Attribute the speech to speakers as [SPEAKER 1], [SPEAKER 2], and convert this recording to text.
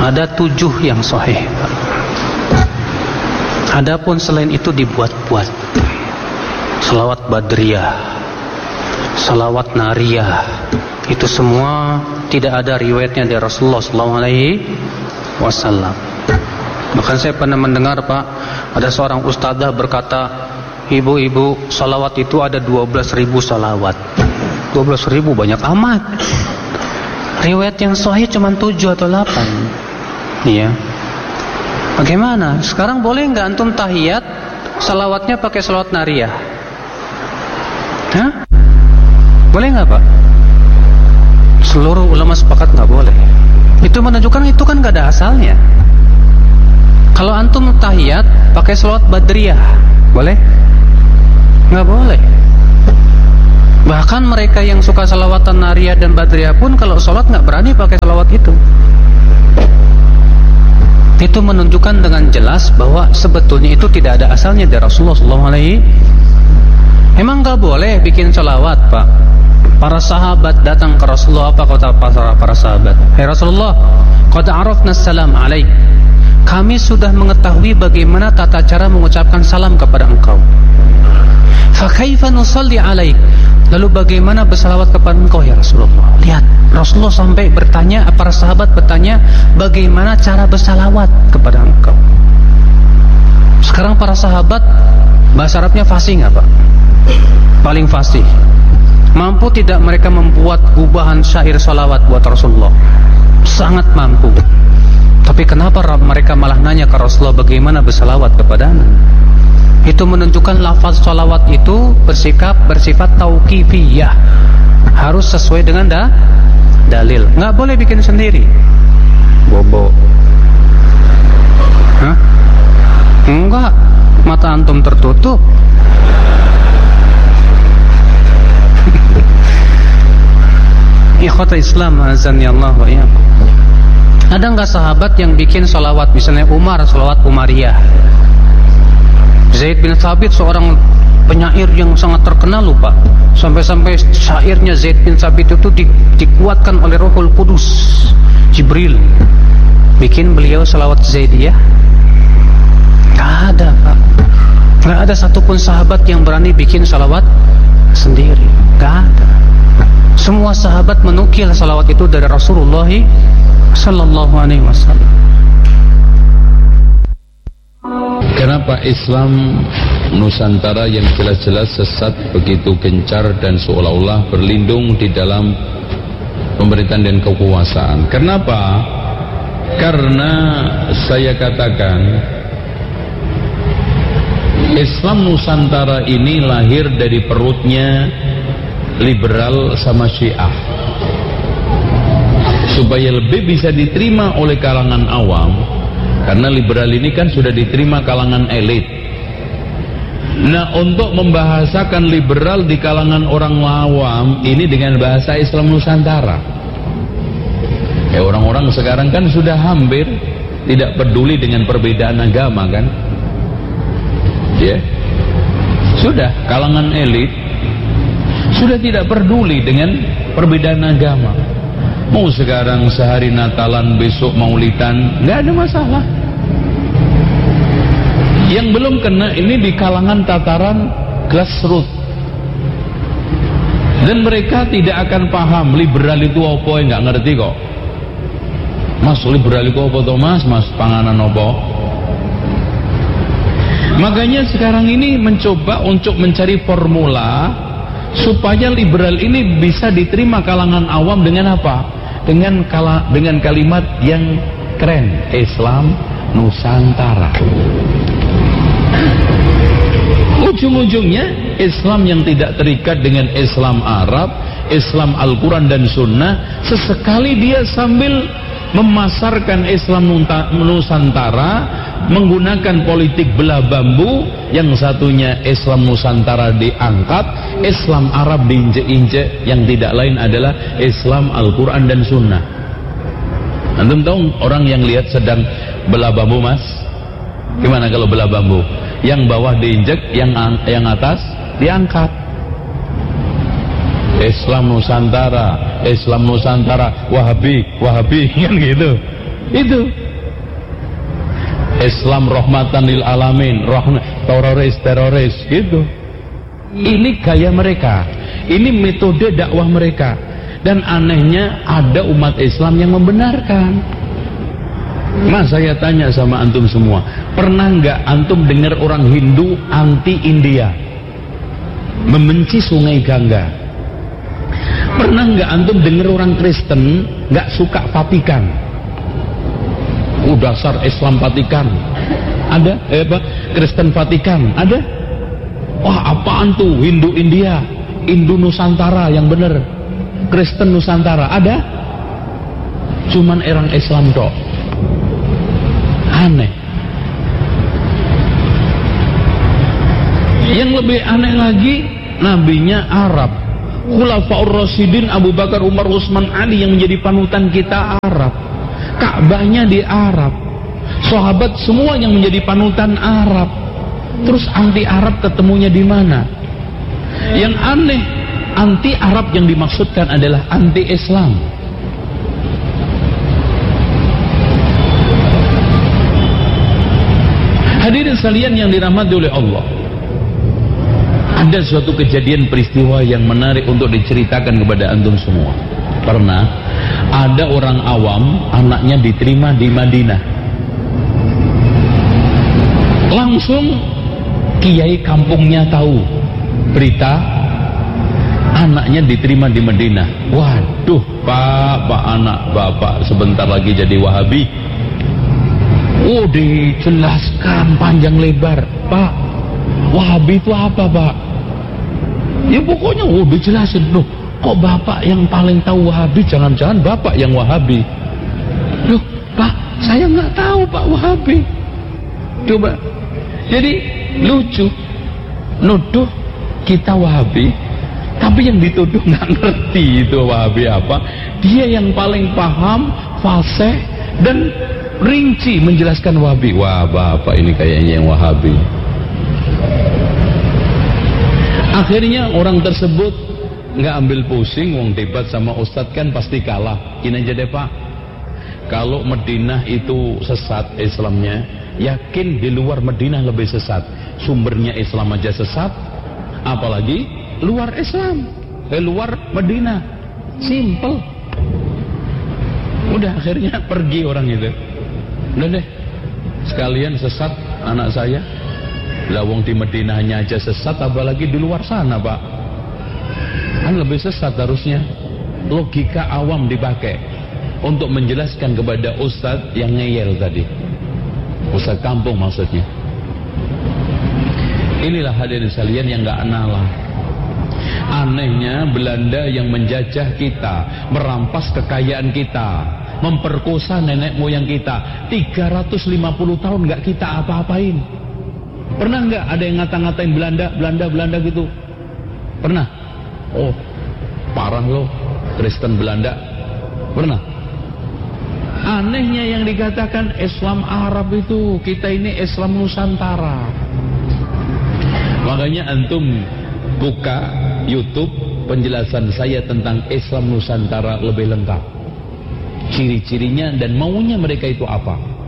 [SPEAKER 1] Ada 7 yang sahih. Adapun selain itu dibuat-buat. Salawat Badriyah, salawat Nariyah, itu semua tidak ada riwayatnya dari Rasulullah SAW. Bahkan saya pernah mendengar, Pak, ada seorang ustadzah berkata, ibu-ibu, salawat itu ada 12.000 salawat. 12.000 banyak amat. Riwayat yang sahih cuma 7 atau 8. Iya. Bagaimana? Sekarang boleh nggak antum tahiyat salawatnya pakai salawat Nariyah? Hah? Boleh nggak, Pak? Seluruh ulama sepakat nggak boleh. Itu menunjukkan itu kan nggak ada asalnya. Kalau antum tahiyat pakai salawat Badriyah, boleh? Nggak boleh. Bahkan mereka yang suka salawatan Nariyah dan Badriyah pun kalau sholat nggak berani pakai salawat itu. Itu menunjukkan dengan jelas bahwa sebetulnya itu tidak ada asalnya dari Rasulullah SAW. Emang nggak boleh bikin salawat, Pak? Para sahabat datang ke Rasulullah, apa kata para sahabat? Hai Rasulullah, qad arafna salam alaik. Kami sudah mengetahui bagaimana tata cara mengucapkan salam kepada engkau. Fa kaifa nusalli alaik? Lalu bagaimana bersalawat kepada engkau ya Rasulullah? Lihat, Rasulullah sampai bertanya, para sahabat bertanya, bagaimana cara bersalawat kepada engkau? Sekarang para sahabat bahasa Arabnya fasih nggak, Pak? Paling fasih. Mampu tidak mereka membuat gubahan syair salawat buat Rasulullah? Sangat mampu. Tapi kenapa mereka malah nanya ke Rasulullah bagaimana bersalawat kepada-Anda? Itu menunjukkan lafaz salawat itu bersifat tauqifiyah. Harus sesuai dengan dalil. Nggak boleh bikin sendiri. Bobo. Hah? Enggak. Mata antum tertutup. Ikhwata Islam azani Allah wa iyyakum. Ada enggak sahabat yang bikin salawat, misalnya Umar, salawat Umariyah? Zaid bin Thabit seorang penyair yang sangat terkenal, lupa. Sampai-sampai syairnya Zaid bin Thabit itu dikuatkan oleh Rohul Kudus, Jibril. Bikin beliau salawat Zaidiyah? Enggak ada, Pak. Enggak ada satupun sahabat yang berani bikin salawat sendiri. Enggak ada. Semua sahabat menukil salawat itu dari Rasulullah sallallahu alaihi wasallam.
[SPEAKER 2] Kenapa Islam Nusantara yang jelas-jelas sesat begitu gencar dan seolah-olah berlindung di dalam pemerintahan dan kekuasaan? Kenapa? Karena saya katakan Islam Nusantara ini lahir dari perutnya liberal sama Syiah, supaya lebih bisa diterima oleh kalangan awam. Karena liberal ini kan sudah diterima kalangan elit. Nah, untuk membahasakan liberal di kalangan orang awam ini dengan bahasa Islam Nusantara. Orang-orang sekarang kan sudah hampir tidak peduli dengan perbedaan agama kan? Ya. Sudah kalangan elit sudah tidak peduli dengan perbedaan agama. Mau sekarang sehari Natalan, besok Maulidan, nggak ada masalah. Yang belum kena ini di kalangan tataran grassroots, dan mereka tidak akan paham liberal itu apa, nggak ngerti kok. Mas, liberal itu apa toh mas? Mas panganan apa? Makanya sekarang ini mencoba untuk mencari formula supaya liberal ini bisa diterima kalangan awam dengan apa? Dengan kalimat yang keren, Islam Nusantara. Ujung-ujungnya Islam yang tidak terikat dengan Islam Arab, Islam Al-Quran dan Sunnah. Sesekali dia sambil memasarkan Islam Nusantara menggunakan politik belah bambu. Yang satunya Islam Nusantara diangkat, Islam Arab diinjek-injek, yang tidak lain adalah Islam Al-Quran dan Sunnah. Antum tahu orang yang lihat sedang belah bambu, mas? Gimana kalau belah bambu? Yang bawah diinjek, yang atas diangkat. Islam Nusantara, Islam Nusantara, Wahabi, Wahabi, kan gitu. Itu Islam rahmatan lil alamin, teroris gitu. Ini gaya mereka, ini metode dakwah mereka. Dan anehnya ada umat Islam yang membenarkan. Mas, saya tanya sama antum semua, pernah nggak antum dengar orang Hindu anti India, membenci Sungai Gangga? Pernah nggak antum dengar orang Kristen nggak suka Vatikan? Dasar Islam Vatikan. Ada? Kristen Vatikan. Ada? Wah, apaan tuh Hindu India, Hindu Nusantara yang bener, Kristen Nusantara. Ada? Cuman orang Islam dok. Aneh. Yang lebih aneh lagi, nabinya Arab. Khulafaur Rasyidin Abu Bakar, Umar, Utsman, Ali yang menjadi panutan kita Arab. Ka'bahnya di Arab. Sahabat semua yang menjadi panutan Arab. Terus anti Arab ketemunya di mana? Yang aneh, anti Arab yang dimaksudkan adalah anti Islam. Hadirin sekalian yang dirahmati oleh Allah, ada suatu kejadian peristiwa yang menarik untuk diceritakan kepada antum semua. Pernah ada orang awam, anaknya diterima di Madinah. Langsung kiai kampungnya tahu berita anaknya diterima di Madinah. Waduh, Pak, anak Bapak sebentar lagi jadi Wahabi. Oh, dijelaskan panjang lebar. Pak, Wahabi itu apa, Pak? Ya pokoknya dijelasin. Loh, kok Bapak yang paling tahu Wahabi? Jangan-jangan Bapak yang Wahabi. Loh, Pak, saya nggak tahu Pak Wahabi. Coba. Jadi lucu, nuduh kita Wahabi, tapi yang dituduh nggak ngerti itu Wahabi apa. Dia yang paling paham, fasih dan rinci menjelaskan Wahabi. Wah, Bapak ini kayaknya yang Wahabi. Akhirnya orang tersebut nggak ambil pusing, wong debat sama Ustadz kan pasti kalah. Gini aja deh Pak, kalau Madinah itu sesat Islamnya, yakin di luar Madinah lebih sesat. Sumbernya Islam aja sesat, apalagi luar Islam, luar Madinah. Simple. Udah akhirnya pergi orang itu. Udah deh, sekalian sesat anak saya. Lawang di Madinahnya aja sesat, apalagi di luar sana Pak. Kan lebih sesat harusnya. Logika awam dipakai untuk menjelaskan kepada Ustadz yang ngeyel tadi, Ustadz kampung maksudnya. Inilah hadirin sekalian yang gak nalar. Anehnya Belanda yang menjajah kita, merampas kekayaan kita, memperkosa nenek moyang kita 350 tahun gak kita apa-apain. Pernah gak ada yang ngata-ngatain Belanda gitu? Pernah? Oh, parah loh Kristen Belanda. Pernah? Anehnya yang dikatakan Islam Arab itu, kita ini Islam Nusantara. Makanya antum buka YouTube, penjelasan saya tentang Islam Nusantara lebih lengkap, ciri-cirinya dan maunya mereka itu apa.